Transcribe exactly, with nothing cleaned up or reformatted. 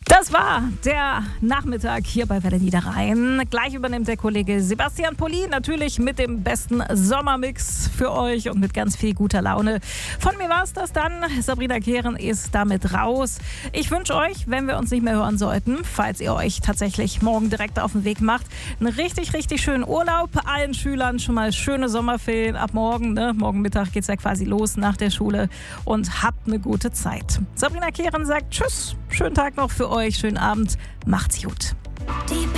Das war der Nachmittag hier bei Welle Niederrhein. Gleich übernimmt der Kollege Sebastian Polin natürlich mit dem besten Sommermix für euch und mit ganz viel guter Laune. Von mir war es das dann. Sabrina Kehren ist damit raus. Ich wünsche euch, wenn wir uns nicht mehr hören sollten, falls ihr euch tatsächlich morgen direkt auf den Weg macht, einen richtig, richtig schönen Urlaub. Allen Schülern schon mal schöne Sommerferien ab morgen. Ne? Morgen Mittag geht es ja quasi los nach der Schule und habt eine gute Zeit. Sabrina Kehren sagt Tschüss, schönen Tag noch für euch. Schönen Abend, macht's gut.